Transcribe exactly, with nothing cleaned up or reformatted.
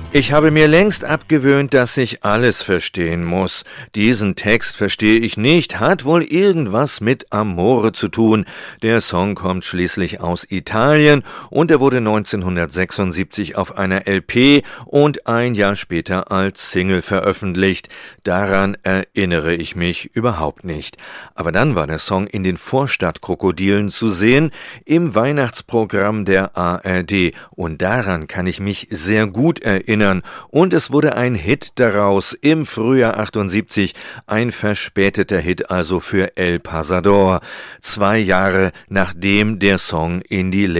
Ich habe mir längst abgewöhnt, dass ich alles verstehen muss. Diesen Text verstehe ich nicht, hat wohl irgendwas mit Amore zu tun. Der Song kommt schließlich aus Italien und er wurde neunzehnhundertsechsundsiebzig auf einer L P und ein Jahr später als Single veröffentlicht. Daran erinnere ich mich überhaupt nicht. Aber dann war der Song in den Vorstadtkrokodilen zu sehen, im Weihnachtsprogramm der A R D. Und daran kann ich mich sehr gut erinnern. Und es wurde ein Hit daraus im Frühjahr achtundsiebzig, ein verspäteter Hit also für El Pasador, zwei Jahre nachdem der Song in die